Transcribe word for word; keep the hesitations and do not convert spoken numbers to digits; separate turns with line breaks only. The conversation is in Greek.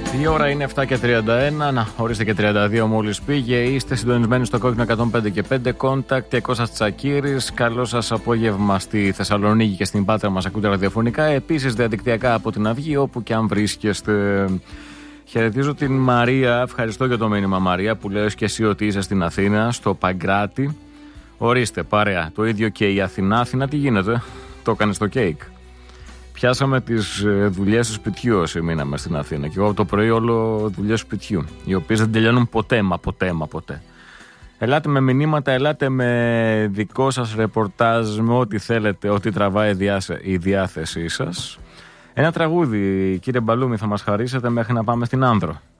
Η ώρα είναι επτά και τριάντα ένα, να ορίστε και τριάντα δύο μόλις πήγε. Είστε συντονισμένοι στο κόκκινο εκατόν πέντε και πέντε. Contact και Κώστας Τσακίρης. Καλό σας απόγευμα στη Θεσσαλονίκη και στην Πάτρα, μας ακούτε ραδιοφωνικά. Επίσης διαδικτυακά από την Αυγή, όπου και αν βρίσκεστε. Χαιρετίζω την Μαρία. Ευχαριστώ για το μήνυμα, Μαρία, που λέω και εσύ ότι είσαι στην Αθήνα, στο Παγκράτη. Ορίστε, παρέα. Το ίδιο και η Αθηνά. Αθηνά, τι γίνεται? Το έκανε στο κέικ. Πιάσαμε τις δουλειές του σπιτιού όσοι μείναμε στην Αθήνα. Και εγώ από το πρωί όλο δουλειές σπιτιού, οι οποίες δεν τελειώνουν ποτέ, μα ποτέ, μα ποτέ. Ελάτε με μηνύματα, ελάτε με δικό σας ρεπορτάζ, με ό,τι θέλετε, ό,τι τραβάει η διάθεσή σας. Ένα τραγούδι, κύριε Μπαλούμη, θα μας χαρίσετε μέχρι να πάμε στην Άνδρο.